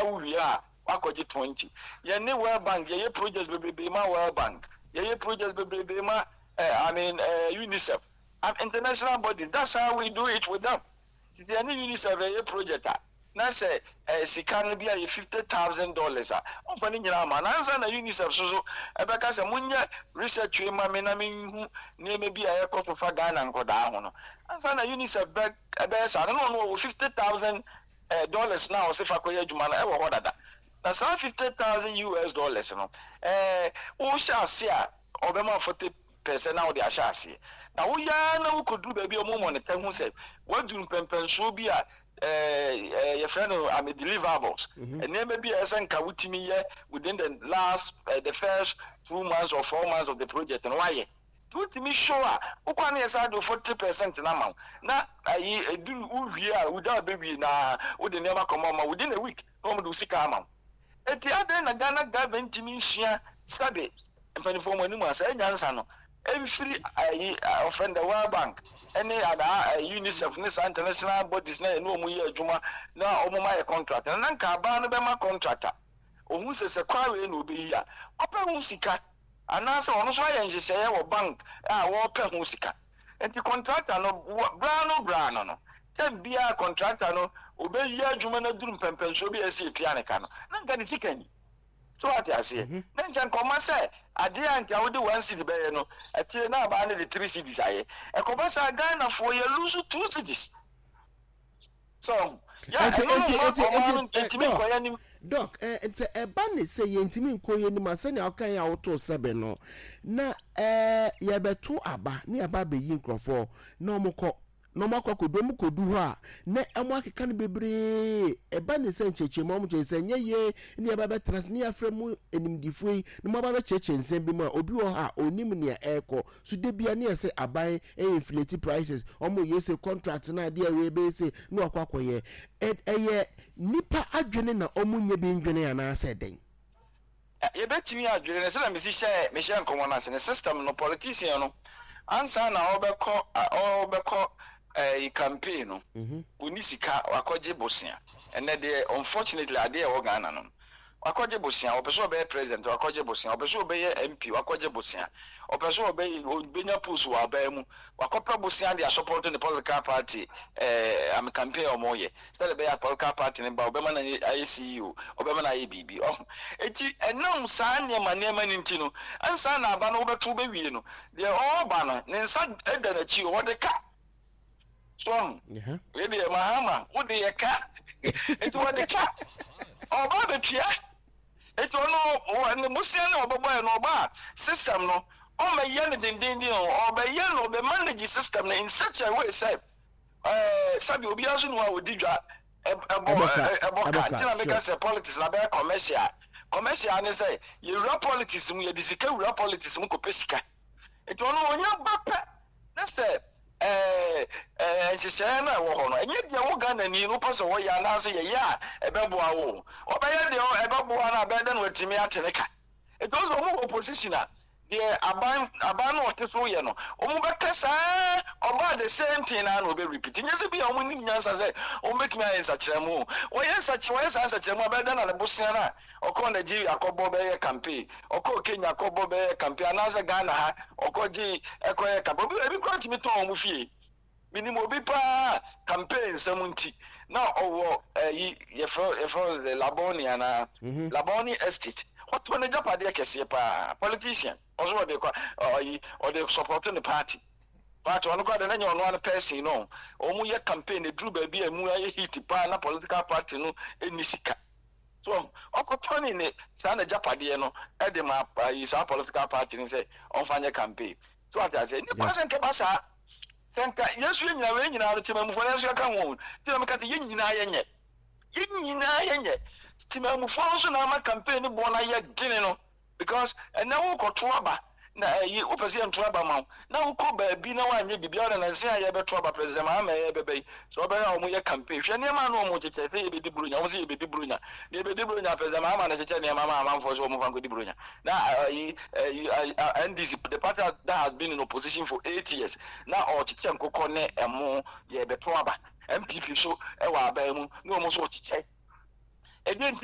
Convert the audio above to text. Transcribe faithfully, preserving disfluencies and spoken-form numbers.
we are wakoje twenty ye ne World Bank ye projects be ma World Bank ye projects be ma I mean uh, UNICEF and international bodies. That's how we do it with them. It's the UNICEF a project. Now say sikano be a fifty thousand dollars. On fani nyina ma na answer na UNICEF so so e be ka say munya research we ma me na me hu na me bi a cost for Ghana nkoda ho no. Answer na UNICEF be e be say no no fifty thousand dollars now say fa koye adwuma na e wo hodada. Na say fifty thousand U S dollars no. Eh o sha se a obema forty percent now the ashasi. Now we are now could do baby a moment and who said, what do pempen so be a your friend I mean deliverables and then maybe a san kawutimi within the last uh, the first two months or four months of the project and why do to me sure ukwane yesa do forty percent na amount na I do here without baby na with the never come on within a week no do sika amount et the other na Ghana government me share study and for money mo say nyansa no every I offend the World Bank, any other UNICEF, international bodies, no more Juma, no my contract, and then Cabana Bema contractor, or who says a quarry will be here. Open Musika, and answer on why she say our bank, ah, open Musika, and the contractor no brown or brown no. Ten be a contractor no, obey your Jumana Drum Pempen, so be a sea pianicano, not get it chicken. So what I say, then can come and say, I didn't count the one city by no, I tell now about the three cities. I a compasa Ghana for your lose two cities. So, yeah, Doc, it's a banny say intimate coin, my son, I'll carry out to Sabeno. Na, eh, ya betu aba, near Baby Yinkro for no more. No more cocoa could do her. Ne a market can be brave. A bandy sent church, mom, and ye, near Baba Transnia from and the free, no more church and send me obu her or Nimia echo. So they be a near say a buy a inflated prices. Almost yes, a contract and idea we be say no quack. Ed a year nipa adrenaline omunya being grenade and I said then. You bet me adrenaline, so let me see, Michelle Commanders in the system, no politician. Answer now, Obeko, Obeko. A campaign, Unisika, Wakoje Bosia, and then they unfortunately are there organ. Wakoje Bosia, or Peso Bay President, Wakoje Bosia, or Peso Bay M P, Wakoje Bosia, or Peso Bay Benya Pusu, Wabemu, Wakopa Bosia, they are supporting the political party. I'm a campaign or more. Instead of a political party in Baubeman and I C U, Obeman I B B. Oh, it and no son, my name and Intino, and son, Abano over two baby, they are all banner, then son, Edna Chi, what the cat. Strong, maybe a Mahama, what the cat? It was the cat. Oh, Baba Chia. It was no, and the Musian or Baba no bar system, no. Oh, my young Dindio, or by yellow, the managing system in such a way, say, uh, Sabi Obiasun, who did a boca, because a politics, a commercial. Commercial, and say, you rap politics, we are disicate rap politics, Mukopesica. It was no young Bapa. That's it. Eh eh sise na wo ho no enye de wo Ghana ni no paso wo ya na se ye ya ebeboa wo obaye de ebeboa na be de no atimi ateneka e do zo mo opposition a de aban aban no te so ye no o mo be kasa oba the same thing na no be repeat nye se bia o mo ni nyansa se o metimi ayensa kiremu wo yensa wo yensa sa kiremu be de na le bosia na okọ Nigeria akobo be ye campaign okọ Kenya akobo be ye campaign na se Ghana ha okọ ji ekoye kabo bi bi kwati mi ton mu fie minimo bi pa campaign samunti na owo yi ye fro ye fro Labonia na Labonia estate what when the japade kese pa politician also they or they supporting the party but one go na nyo one person no o mu ye campaign e dru ba bi emu ye hit pa na political party no enisika so okotoni ne sa na japade no e de ma yi sa political party ni say on fanya campaign so what I say ni person ke basa senka yesu nyina we nyina tema mu fo yesu ka won tema me ka say nyina yenye nyina yenye tema mu fo so na ma campaign bo na ye dine no because and now ko to aba na yi o president to aba ma na ko ba bi na wanye bibia na nse aye be to aba president ma ma ye bebe so be ya o mu ye campaign hwe ne ma no mo cheche say be di brunya o say be di brunya ne be di brunya president ma ma na cheche ne ma ma ma fo so mo fan ko di brunya na yi N D C the party that has been in opposition for eight years na o cheche nkoko ne emo ye be to aba M P P so e wa aba mu no mo so cheche e